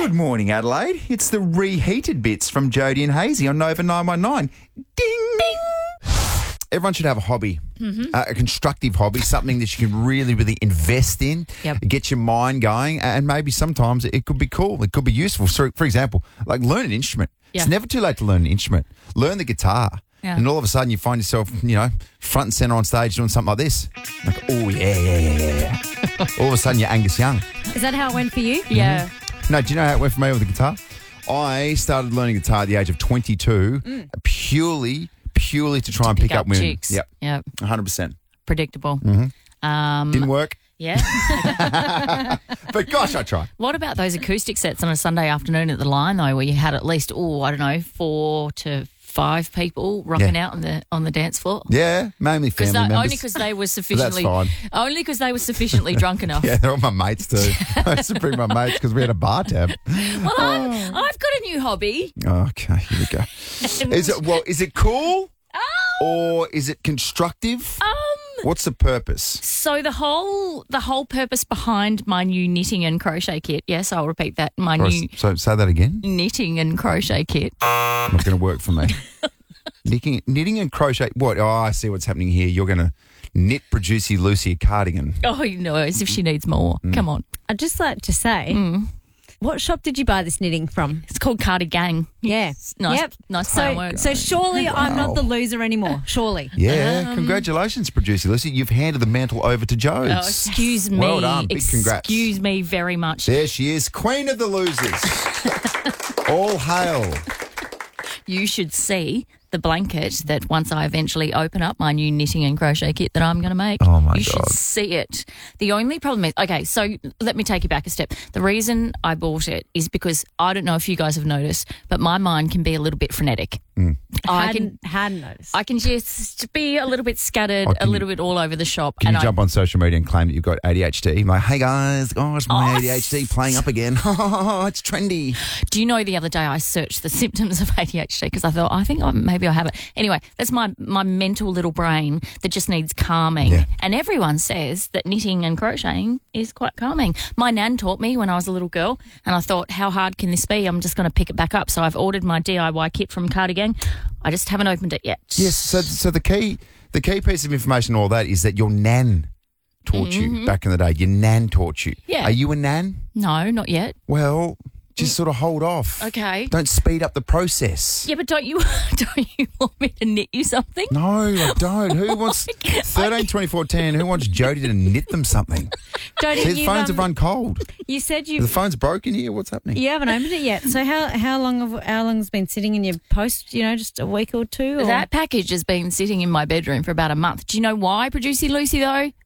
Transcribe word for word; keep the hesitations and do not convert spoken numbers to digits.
Good morning, Adelaide. It's the reheated bits from Jodie and Hazy on Nova nine one nine. Ding! Ding! Everyone should have a hobby, mm-hmm. uh, a constructive hobby, something that you can really, really invest in, yep. get your mind going, and maybe sometimes it could be cool. It could be useful. So, for example, like learn an instrument. Yeah. It's never too late to learn an instrument. Learn the guitar. Yeah. And all of a sudden you find yourself, you know, front and centre on stage doing something like this. Like, oh, yeah, yeah, yeah, yeah. All of a sudden you're Angus Young. Is that how it went for you? Yeah. Mm-hmm. No, do you know how it went for me with the guitar? I started learning guitar at the age of twenty-two, mm. purely, purely to try to and pick pick up, up women. chicks. Yep. Yep. one hundred percent. Predictable. Mm-hmm. Um, Didn't work. Yeah. But gosh, I tried. What about those acoustic sets on a Sunday afternoon at the Line, though, where you had at least, oh, I don't know, four to five people rocking Yeah. out on the on the dance floor? Yeah, mainly family they, members. Only because they were sufficiently. fine. Only because they were sufficiently drunk enough. Yeah, they're all my mates too. I used to bring my mates because we had a bar tab. Well, I'm, I've got a new hobby. Okay, here we go. Is it well? Is it cool Oh, or is it constructive? um. What's the purpose? So the whole the whole purpose behind my new knitting and crochet kit. Yes, I'll repeat that. My Or, new so say that again. knitting and crochet kit. Not going to work for me. knitting, knitting and crochet. What? Oh, I see what's happening here. You're going to knit Producy Lucy a cardigan. Oh, no, as if she needs more. Mm. Come on. I'd just like to say, Mm. what shop did you buy this knitting from? It's called Cardigang. Yeah. Nice, Yep. nice play So, on words. so surely I'm Wow. not the loser anymore. Surely. Yeah, Um, congratulations, Producer Lucy. You've handed the mantle over to Jodes. Oh, excuse me. Well done. Big congrats. Excuse me very much. There she is, queen of the losers. All hail. You should see the blanket that once I eventually open up my new knitting and crochet kit that I'm going to make. Oh, my you God. should see it. The only problem is, okay, so let me take you back a step. The reason I bought it is because I don't know if you guys have noticed, but my mind can be a little bit frenetic. Mm. I hadn't, can hadn't noticed. I can just be a little bit scattered, Oh, a can little you- bit all over the shop. Can and you I, jump on social media and claim that you've got A D H D? Like, hey guys, oh, it's my Oh, A D H D playing up again. It's trendy. Do you know the other day I searched the symptoms of A D H D because I thought, I think I, maybe I have it. Anyway, that's my, my mental little brain that just needs calming. Yeah. And everyone says that knitting and crocheting is quite calming. My nan taught me when I was a little girl, and I thought, how hard can this be? I'm just going to pick it back up. So I've ordered my D I Y kit from Cardigang. I just haven't opened it yet. Yes, so so the key the key piece of information in all that is that your nan taught Mm-hmm. you back in the day. Your nan taught you. Yeah. Are you a nan? No, not yet. Well, just sort of hold off. Okay. Don't speed up the process. Yeah, but don't you don't you want me to knit you something? No, I don't. Who wants thirteen twenty-four ten? Who wants Jodie to knit them something? Don't See, the you, phones um, have run cold. You said The you phone's broken here. What's happening? you haven't opened it yet. So how how long have how long's been sitting in your post? You know, just a week or two. Or? That package has been sitting in my bedroom for about a month. Do you know why, Producer Lucy, though?